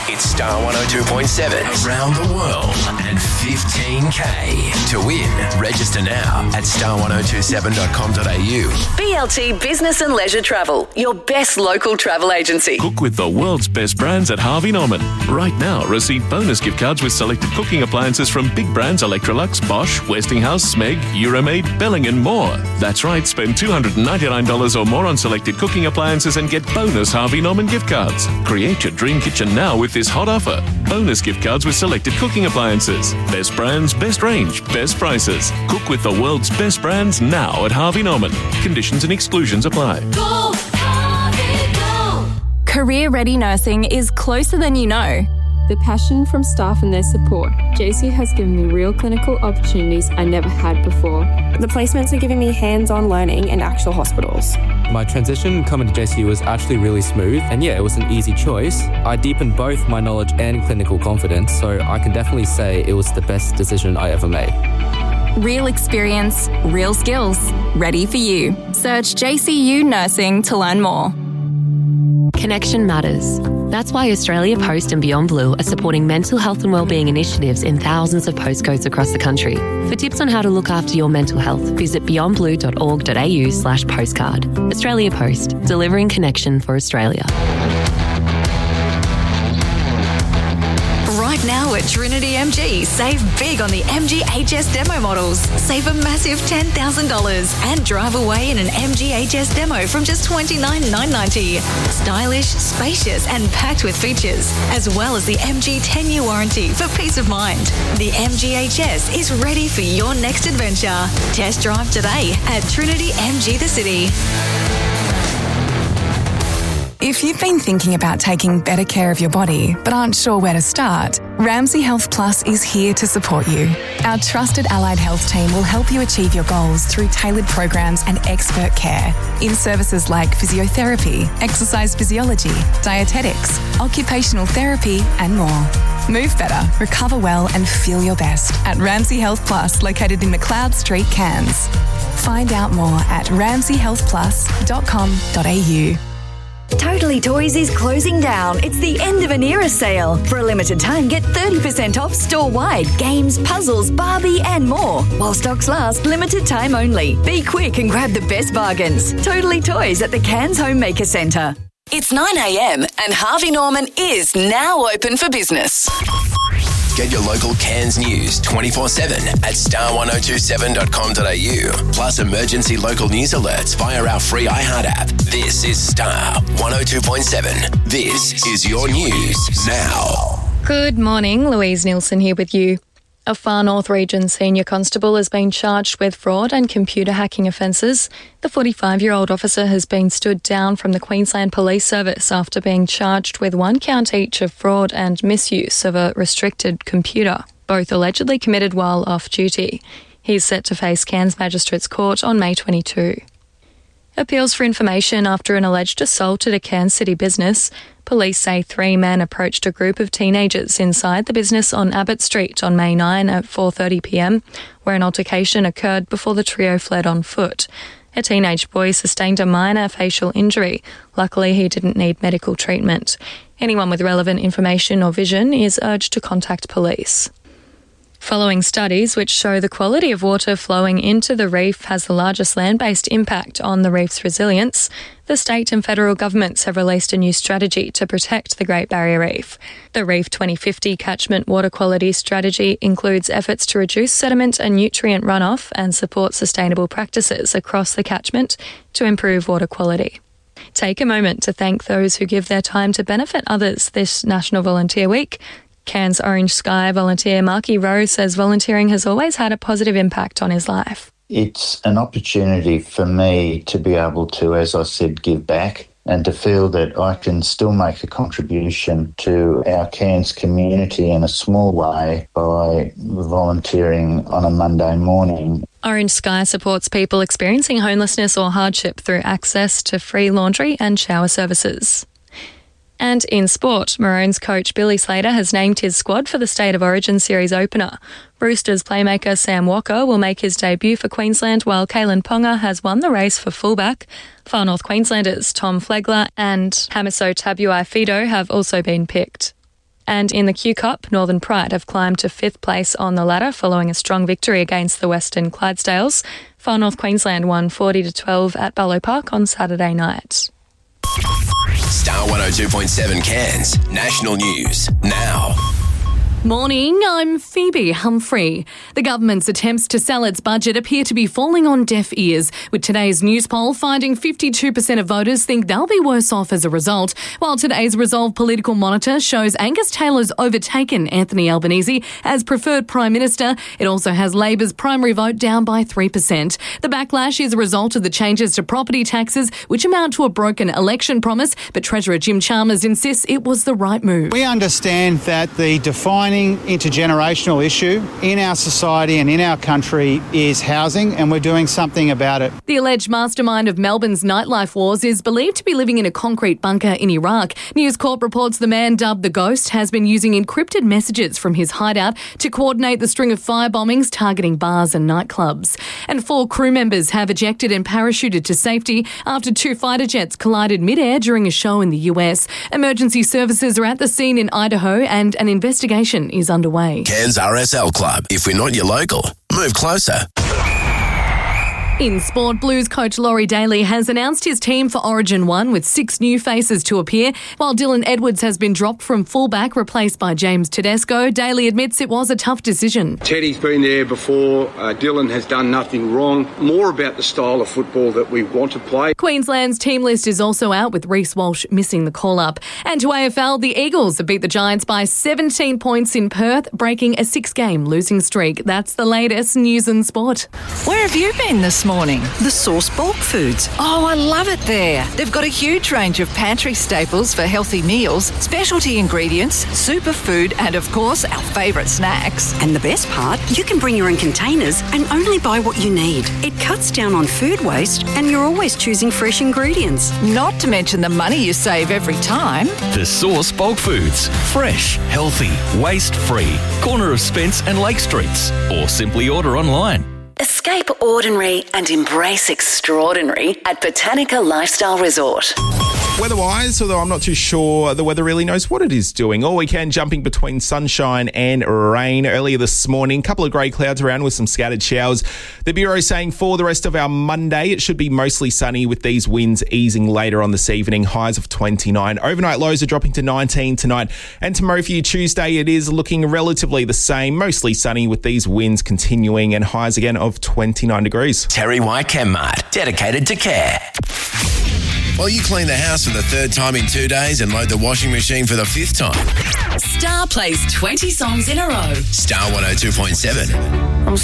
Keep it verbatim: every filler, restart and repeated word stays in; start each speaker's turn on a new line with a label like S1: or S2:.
S1: It's Star one oh two point seven. Around the world and fifteen K. To win, register now at star one oh two seven dot com dot a u.
S2: B L T Business and Leisure Travel, your best local travel agency.
S3: Cook with the world's best brands at Harvey Norman. Right now, receive bonus gift cards with selected cooking appliances from big brands Electrolux, Bosch, Westinghouse, Smeg, Euromaid, Belling and more. That's right, spend two hundred ninety-nine dollars or more on selected cooking appliances and get bonus Harvey Norman gift cards. Create your dream kitchen now with this hot offer. Bonus gift cards with selected cooking appliances. Best brands, best range, best prices. Cook with the world's best brands now at Harvey Norman. Conditions and exclusions apply.
S4: Go, Harvey, go.
S5: Career Ready Nursing is closer than you know.
S6: The passion from staff and their support, J C U has given me real clinical opportunities I never had before.
S7: The placements are giving me hands-on learning in actual hospitals.
S8: My transition coming to J C U was actually really smooth, and yeah, it was an easy choice. I deepened both my knowledge and clinical confidence, so I can definitely say it was the best decision I ever made.
S5: Real experience, real skills, ready for you. Search J C U Nursing to learn more.
S9: Connection matters. That's why Australia Post and Beyond Blue are supporting mental health and wellbeing initiatives in thousands of postcodes across the country. For tips on how to look after your mental health, visit beyond blue dot org dot a u slash postcard. Australia Post, delivering connection for Australia.
S2: Right now at Trinity M G, save big on the M G H S demo models. Save a massive ten thousand dollars and drive away in an M G H S demo from just twenty-nine thousand nine hundred ninety dollars. Stylish, spacious and packed with features, as well as the M G ten-year warranty for peace of mind. The M G H S is ready for your next adventure. Test drive today at Trinity M G The City.
S10: If you've been thinking about taking better care of your body but aren't sure where to start, Ramsay Health Plus is here to support you. Our trusted allied health team will help you achieve your goals through tailored programs and expert care in services like physiotherapy, exercise physiology, dietetics, occupational therapy and more. Move better, recover well and feel your best at Ramsay Health Plus, located in McLeod Street, Cairns. Find out more at ramsay health plus dot com dot a u.
S2: Totally Toys is closing down. It's the end of an era sale. For a limited time, get thirty percent off store-wide. Games, puzzles, Barbie and more. While stocks last, limited time only. Be quick and grab the best bargains. Totally Toys at the Cairns Homemaker Centre. It's nine a m and Harvey Norman is now open for business.
S1: Get your local Cairns news twenty-four seven at star one oh two seven dot com dot a u. Plus emergency local news alerts via our free iHeart app. This is Star one oh two point seven. This is your news now.
S11: Good morning, Louise Nielsen here with you. A Far North Region senior constable has been charged with fraud and computer hacking offences. The forty-five-year-old officer has been stood down from the Queensland Police Service after being charged with one count each of fraud and misuse of a restricted computer, both allegedly committed while off duty. He's set to face Cairns Magistrates Court on May twenty-second. Appeals for information after an alleged assault at a Cairns City business. Police say three men approached a group of teenagers inside the business on Abbott Street on May ninth at four thirty p m, where an altercation occurred before the trio fled on foot. A teenage boy sustained a minor facial injury. Luckily, he didn't need medical treatment. Anyone with relevant information or vision is urged to contact police. Following studies which show the quality of water flowing into the reef has the largest land-based impact on the reef's resilience, the state and federal governments have released a new strategy to protect the Great Barrier Reef. The Reef twenty fifty Catchment Water Quality Strategy includes efforts to reduce sediment and nutrient runoff and support sustainable practices across the catchment to improve water quality. Take a moment to thank those who give their time to benefit others this National Volunteer Week. Cairns Orange Sky volunteer Marky Rowe says volunteering has always had a positive impact on his life.
S12: It's an opportunity for me to be able to, as I said, give back and to feel that I can still make a contribution to our Cairns community in a small way by volunteering on a Monday morning.
S11: Orange Sky supports people experiencing homelessness or hardship through access to free laundry and shower services. And in sport, Maroons coach Billy Slater has named his squad for the State of Origin Series opener. Roosters playmaker Sam Walker will make his debut for Queensland, while Kalen Ponga has won the race for fullback. Far North Queenslanders Tom Flegler and Hamiso Tabuai Fido have also been picked. And in the Q Cup, Northern Pride have climbed to fifth place on the ladder following a strong victory against the Western Clydesdales. Far North Queensland won forty to twelve at Ballo Park on Saturday night.
S1: Star one oh two point seven Cairns National News now.
S13: Morning, I'm Phoebe Humphrey. The government's attempts to sell its budget appear to be falling on deaf ears, with today's news poll finding fifty-two percent of voters think they'll be worse off as a result, while today's Resolve Political Monitor shows Angus Taylor's overtaken Anthony Albanese as preferred Prime Minister. It also has Labor's primary vote down by three percent. The backlash is a result of the changes to property taxes, which amount to a broken election promise, but Treasurer Jim Chalmers insists it was the right move.
S14: We understand that the defining intergenerational issue in our society and in our country is housing, and we're doing something about it.
S13: The alleged mastermind of Melbourne's nightlife wars is believed to be living in a concrete bunker in Iraq. News Corp reports the man dubbed the Ghost has been using encrypted messages from his hideout to coordinate the string of fire bombings targeting bars and nightclubs. And four crew members have ejected and parachuted to safety after two fighter jets collided mid-air during a show in the U S. Emergency services are at the scene in Idaho and an investigation is underway.
S1: Cairns R S L Club. If we're not your local, move closer.
S13: In sport, Blues coach Laurie Daly has announced his team for Origin one with six new faces to appear. While Dylan Edwards has been dropped from fullback, replaced by James Tedesco, Daly admits it was a tough decision.
S15: Teddy's been there before. Uh, Dylan has done nothing wrong. More about the style of football that we want to play.
S13: Queensland's team list is also out, with Reece Walsh missing the call-up. And to A F L, the Eagles have beat the Giants by seventeen points in Perth, breaking a six-game losing streak. That's the latest news and sport.
S16: Where have you been this morning? The Source Bulk Foods. Oh, I love it there. They've got a huge range of pantry staples for healthy meals, specialty ingredients, superfood, and of course, our favourite snacks.
S17: And the best part, you can bring your own containers and only buy what you need. It cuts down on food waste and you're always choosing fresh ingredients.
S16: Not to mention the money you save every time.
S18: The Source Bulk Foods. Fresh, healthy, waste-free. Corner of Spence and Lake Streets. Or simply order online.
S19: Escape ordinary and embrace extraordinary at Botanica Lifestyle Resort.
S20: Weather-wise, although I'm not too sure the weather really knows what it is doing. All weekend jumping between sunshine and rain. Earlier this morning, a couple of grey clouds around with some scattered showers. The Bureau saying for the rest of our Monday, it should be mostly sunny with these winds easing later on this evening. Highs of twenty-nine. Overnight lows are dropping to nineteen tonight. And tomorrow for you, Tuesday, it is looking relatively the same. Mostly sunny with these winds continuing and highs again of twenty-nine degrees.
S1: Terry White Chemmart, dedicated to care. While you clean the house for the third time in two days and load the washing machine for the fifth time.
S19: Star plays twenty songs in a row.
S1: Star one oh two point seven.
S21: I'm